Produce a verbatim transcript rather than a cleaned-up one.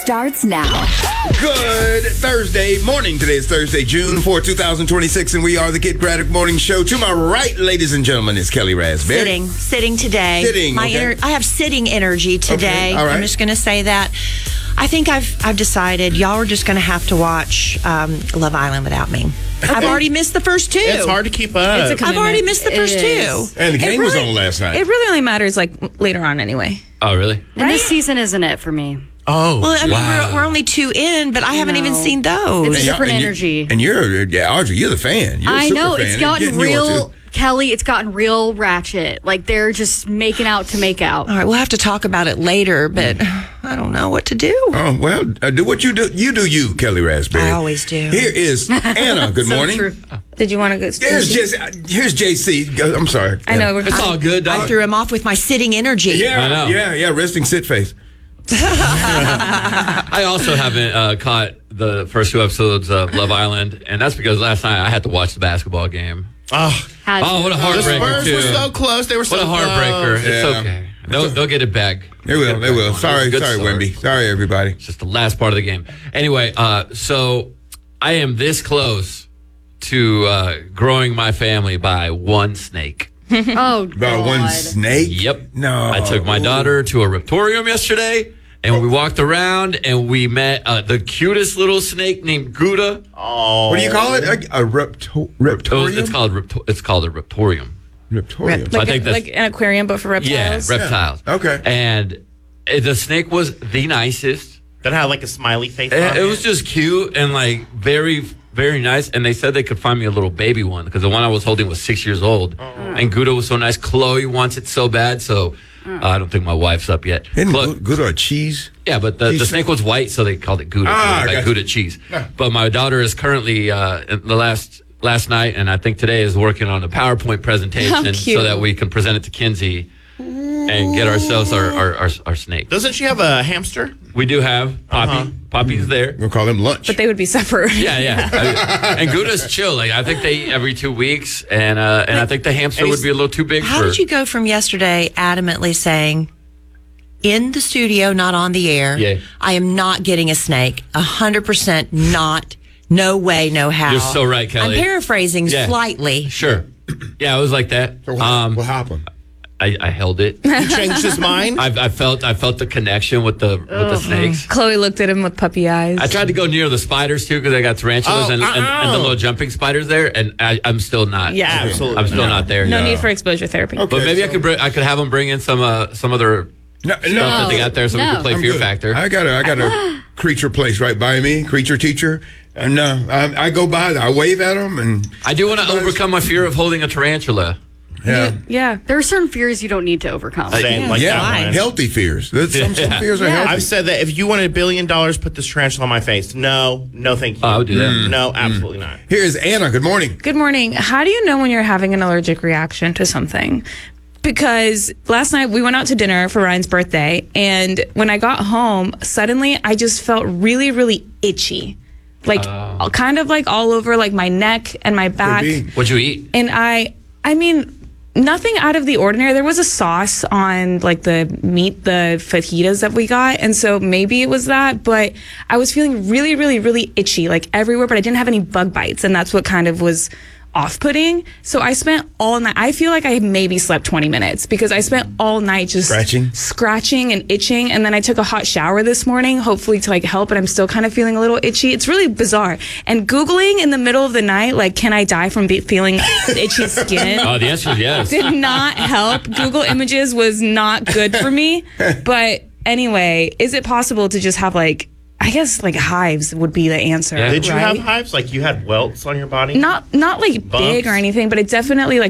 starts now. Good Thursday morning. Today is Thursday, June fourth, twenty twenty-six, and we are the Kid Braddock Morning Show. To my right, ladies and gentlemen, is Kelly Raspberry. Sitting, sitting today. Sitting, My okay. ener- I have sitting energy today. Okay, all right. I'm just going to say that. I think I've I've decided y'all are just going to have to watch um, Love Island without me. I've already missed the first two. It's hard to keep up. It's a I've already missed the It first is. two. And the game It was really- on last night. It really only matters like later on anyway. Oh, really? And this season isn't it for me. Oh, Well, I mean, Wow. we're, we're only two in, but I haven't No. even seen those. It's And y'all- different and you- energy. And you're, yeah, Audrey, you're the fan. You're a I super know, fan. it's It's gotten getting you on, real, too. Kelly, it's gotten real ratchet. Like, they're just making out to make out. All right, we'll have to talk about it later, but I don't know what to do. Oh, well, uh, do what you do. You do you, Kelly Raspberry. I always do. Here is Anna. Good So morning. true. Did you want to go? Here's, Jesse, here's J C. I'm sorry. I know. We're It's all good, I dog. threw him off with my sitting energy. Yeah, I know. yeah, yeah. Resting sit face. I also haven't uh, caught the first two episodes of Love Island, and that's because last night I had to watch the basketball game. oh. Had Oh, what a The heartbreaker, Spurs too. were so close. They were so What a heartbreaker. close. It's Yeah. okay. They'll, they'll get it back. They will. They will. Sorry, Good sorry, story. Wemby. Sorry, everybody. It's just the last part of the game. Anyway, uh, so I am this close to uh, growing my family by one snake. Oh, About God. one snake. Yep. No. I took my daughter to a reptorium yesterday, and we walked around, and we met uh, the cutest little snake named Gouda. Oh. What do you call it? A, a repto- reptorium. It's called repto- it's called a reptorium. reptorium. I like, think a, that's- like an aquarium, but for Yeah, reptiles. reptiles. Yeah. Okay. And uh, the snake was the nicest. That had like a smiley face It, on it was just cute and like very, very nice. And they said they could find me a little baby one because the one I was holding was six years old. And Gouda was so nice. Chloe wants it so bad. So uh, I don't think my wife's up yet. Isn't Chlo- good, good or cheese? yeah, but the, Cheese the snake was white, so they called it Gouda. Ah, like gotcha. Gouda cheese. Yeah. But my daughter is currently uh, in the last last night, and I think today is working on a PowerPoint presentation How so cute. that we can present it to Kinsey and get ourselves our, our, our, our snake. Doesn't she have a hamster? We do have Poppy. Uh-huh. Poppy's there. We'll call them lunch. But they would be separate. Yeah, yeah. I- and Gouda's chill. Like I think they eat every two weeks, and uh, and I think the hamster And would he's- be a little too big How for. did you go from yesterday adamantly saying, in the studio, not on the air, Yeah. I am not getting a snake, one hundred percent not, no way, no how. You're so right, Kelly. I'm paraphrasing Yeah. slightly. Sure. Yeah, it was like that. So what, Um, what happened? I, I held it. He changed his mind? I, I felt I felt the connection with the with the snakes. Chloe looked at him with puppy eyes. I tried to go near the spiders too because I got tarantulas Oh, and, and, and the uh-uh. little jumping spiders there, and I, I'm still not. Yeah. Absolutely I'm still not. not there. no yet. need for exposure therapy. Okay. But maybe I so- could bring, I could have them bring in some uh, some other No, stuff that they got there so we No. could play I'm Fear good. Factor. I got a, I got a creature place right by me, creature teacher, and uh, I, I go by, I wave at them, and I do want to overcome my fear of holding a tarantula. yeah, Yeah. There are certain fears you don't need to overcome. Same, like yeah, that one. healthy fears. That's- Some, some Yeah. fears are Yeah. healthy. I've said that if you wanted a billion dollars, put this tarantula on my face. No, no, thank you. Oh, I would do that. No, absolutely not. Here is Anna. Good morning. Good morning. How do you know when you're having an allergic reaction to something? Because last night we went out to dinner for Ryan's birthday, and when I got home, suddenly I just felt really, really itchy. Like, kind of like all over like my neck and my back. be. What'd you eat? And I, I mean, nothing out of the ordinary. There was a sauce on like the meat, the fajitas that we got. And so maybe it was that, but I was feeling really, really, really itchy, like everywhere, but I didn't have any bug bites. And that's what kind of was off-putting. So I spent all night, I feel like I maybe slept twenty minutes because I spent all night just Scratching? scratching and itching. And then I took a hot shower this morning, hopefully to like help, but I'm still kind of feeling a little itchy. It's really bizarre. And Googling in the middle of the night, like, can I die from be- feeling itchy skin? Oh, the answer is yes. Did not help. Google Images was not good for me. But anyway, is it possible to just have like, I guess like hives would be the answer. Yeah. Did you right? have hives? Like you had welts on your body? Not not like big Bumps? or anything, but it definitely like